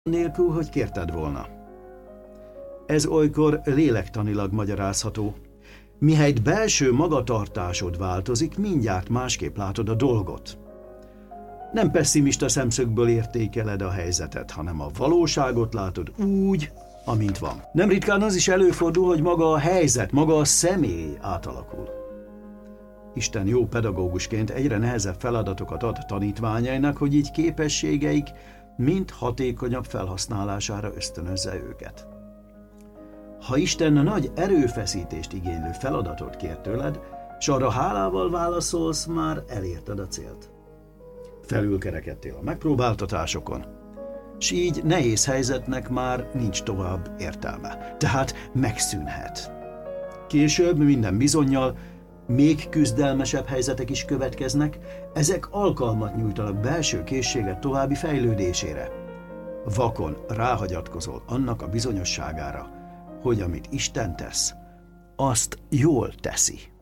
nélkül, hogy kérted volna. Ez olykor lélektanilag magyarázható. Mihelyt belső magatartásod változik, mindjárt másképp látod a dolgot. Nem pesszimista szemszögből értékeled a helyzetet, hanem a valóságot látod úgy, amint van. Nem ritkán az is előfordul, hogy maga a helyzet, maga a személy átalakul. Isten jó pedagógusként egyre nehezebb feladatokat ad tanítványainak, hogy így képességeik mind hatékonyabb felhasználására ösztönözze őket. Ha Isten nagy erőfeszítést igénylő feladatot kér tőled, s arra hálával válaszolsz, már elérted a célt. Felülkerekedtél a megpróbáltatásokon, s így nehéz helyzetnek már nincs tovább értelme, tehát megszűnhet. Később minden bizonnyal még küzdelmesebb helyzetek is következnek, ezek alkalmat nyújtanak belső készséged további fejlődésére. Vakon ráhagyatkozol annak a bizonyosságára, hogy amit Isten tesz, azt jól teszi.